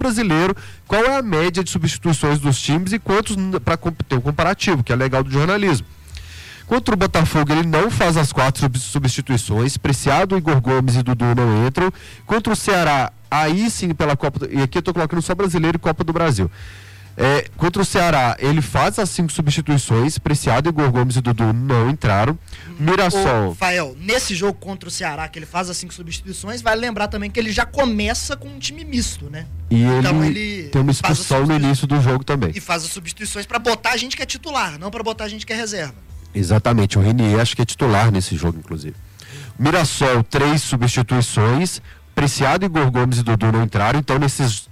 Brasileiro, qual é a média de substituições dos times e quantos, para ter um comparativo, que é legal do jornalismo. Contra o Botafogo, ele não faz as 4 substituições. Preciado, Igor Gomes e Dudu não entram. Contra o Ceará, aí sim pela Copa, e aqui eu estou colocando só Brasileiro e Copa do Brasil. Contra o Ceará, ele faz as 5 substituições. Preciado, Igor Gomes e Dudu não entraram. Mirassol. Fael, nesse jogo contra o Ceará, que ele faz as 5 substituições, vale lembrar também que ele já começa com um time misto, né? E então ele tem uma expulsão no início do jogo também. E faz as substituições para botar a gente que é titular, não para botar a gente que é reserva. Exatamente, o Renier acho que é titular nesse jogo, inclusive. Mirassol, 3 substituições. Preciado, Igor Gomes e Dudu não entraram, então nesses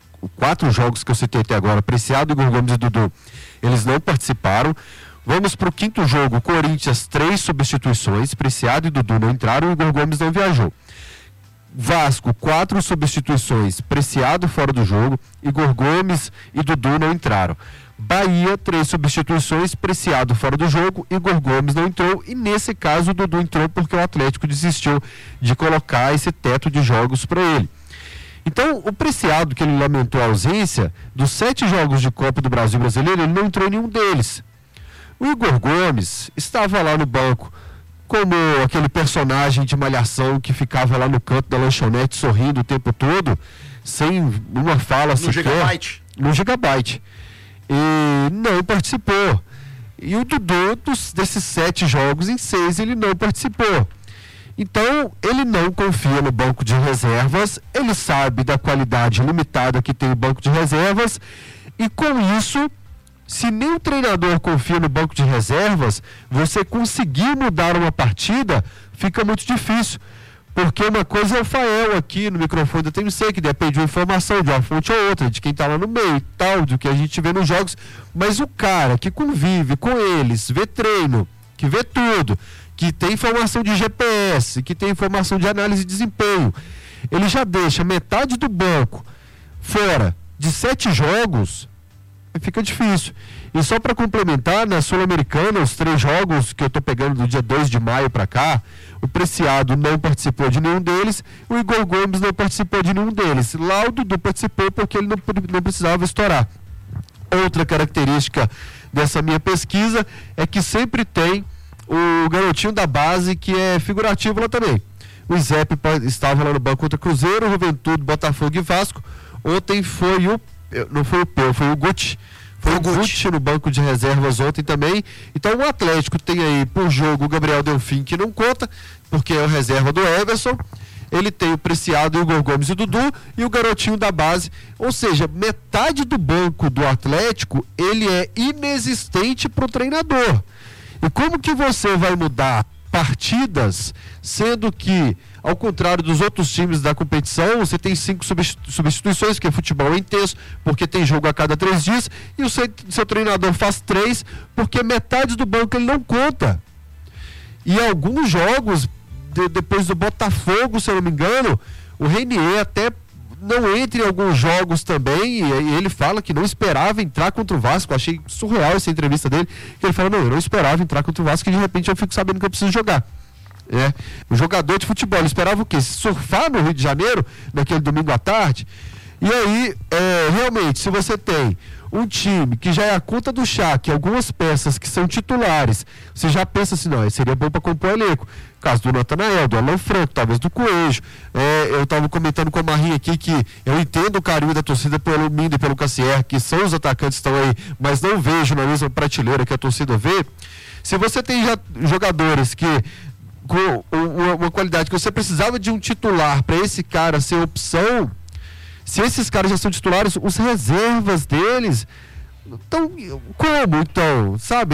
4 jogos que eu citei até agora, Preciado, Igor Gomes e Dudu, eles não participaram. Vamos para o 5º jogo, Corinthians, 3 substituições, Preciado e Dudu não entraram, Igor Gomes não viajou. Vasco, 4 substituições, Preciado fora do jogo, Igor Gomes e Dudu não entraram. Bahia, 3 substituições, Preciado fora do jogo, Igor Gomes não entrou, e nesse caso o Dudu entrou porque o Atlético desistiu de colocar esse teto de jogos para ele. Então, o Preciado, que ele lamentou a ausência, dos 7 jogos de Copa do Brasil brasileiro, ele não entrou em nenhum deles. O Igor Gomes estava lá no banco, como aquele personagem de Malhação que ficava lá no canto da lanchonete sorrindo o tempo todo, sem uma fala sequer. No Gigabyte. E não participou. E o Dudu, desses 7 jogos, em 6 ele não participou. Então, ele não confia no banco de reservas, ele sabe da qualidade limitada que tem o banco de reservas, e com isso, se nem o treinador confia no banco de reservas, você conseguir mudar uma partida fica muito difícil. Porque uma coisa é o Fael aqui no microfone da TMC, que depende de uma informação, de uma fonte ou outra, de quem está lá no meio e tal, do que a gente vê nos jogos. Mas o cara que convive com eles, vê treino, que vê tudo, que tem informação de GPS, que tem informação de análise de desempenho, ele já deixa metade do banco fora de 7 jogos, fica difícil. E só para complementar, na Sul-Americana, os 3 jogos que eu estou pegando do dia 2 de maio para cá, o Preciado não participou de nenhum deles, o Igor Gomes não participou de nenhum deles. Lá o Dudu participou porque ele não precisava estourar. Outra característica dessa minha pesquisa é que sempre tem o garotinho da base que é figurativo lá também. O Zep estava lá no banco contra Cruzeiro, Juventude, Botafogo e Vasco. Ontem foi não foi o Peu, foi o Guti. Foi o Guti no banco de reservas ontem também. Então o Atlético tem aí por jogo o Gabriel Delfim, que não conta, porque é o reserva do Everson. Ele tem o Preciado, o Igor Gomes e o Dudu, e o garotinho da base. Ou seja, metade do banco do Atlético, ele é inexistente para o treinador. E como que você vai mudar partidas, sendo que, ao contrário dos outros times da competição, você tem 5 substituições, porque futebol é intenso, porque tem jogo a cada 3 dias, e o seu treinador faz 3, porque metade do banco ele não conta. E alguns jogos, depois do Botafogo, se eu não me engano, o Renier até não entra em alguns jogos também, e ele fala que não esperava entrar contra o Vasco. Achei surreal essa entrevista dele, que ele fala, não, eu não esperava entrar contra o Vasco, e de repente eu fico sabendo que eu preciso jogar. O jogador de futebol, ele esperava o quê? Surfar no Rio de Janeiro, naquele domingo à tarde. E aí, realmente, se você tem um time que já é a conta do chá, que algumas peças que são titulares, você já pensa assim, não, seria bom para compor elenco. Caso do Natanael, do Alan Franco, talvez do Coelho. Eu estava comentando com a Marinha aqui que eu entendo o carinho da torcida pelo Mindo e pelo Cassier, que são os atacantes que estão aí, mas não vejo na mesma prateleira que a torcida vê. Se você tem já jogadores que com uma qualidade que você precisava de um titular para esse cara ser opção, se esses caras já são titulares, os reservas deles, então, como então? Sabe,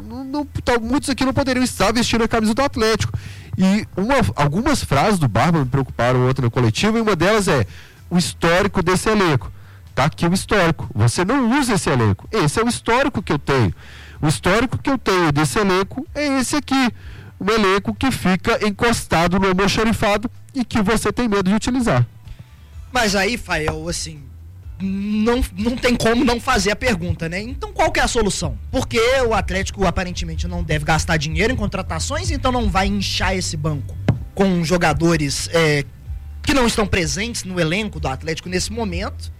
muitos aqui não poderiam estar vestindo a camisa do Atlético. E algumas frases do Barba me preocuparam ontem no coletivo, e uma delas é o histórico desse elenco. Tá aqui o histórico. Você não usa esse elenco. Esse é o histórico que eu tenho. O histórico que eu tenho desse elenco é esse aqui. Um elenco que fica encostado no almoxarifado e que você tem medo de utilizar. Mas aí, Fael, assim, não tem como não fazer a pergunta, né? Então qual que é a solução? Porque o Atlético aparentemente não deve gastar dinheiro em contratações, então não vai inchar esse banco com jogadores que não estão presentes no elenco do Atlético nesse momento.